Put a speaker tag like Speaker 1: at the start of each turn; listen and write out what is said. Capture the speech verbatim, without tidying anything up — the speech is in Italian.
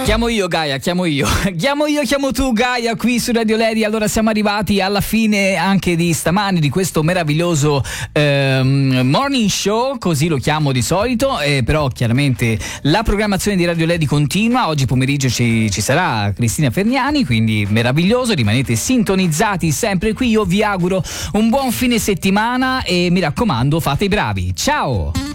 Speaker 1: Chiamo io Gaia, chiamo io, chiamo io, chiamo tu Gaia qui su Radio Lady. Allora siamo arrivati alla fine anche di stamani di questo meraviglioso ehm, morning show, così lo chiamo di solito, eh, però chiaramente la programmazione di Radio Lady continua. Oggi pomeriggio ci, ci sarà Cristina Ferniani, quindi meraviglioso, rimanete sintonizzati sempre qui. Io vi auguro un buon fine settimana e mi raccomando fate i bravi, ciao!